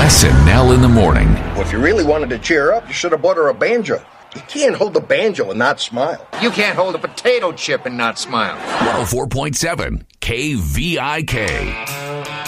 Les and Nell in the morning. Well, if you really wanted to cheer up, you should have bought her a banjo. You can't hold the banjo and not smile. You can't hold a potato chip and not smile. 104.7 KVIK.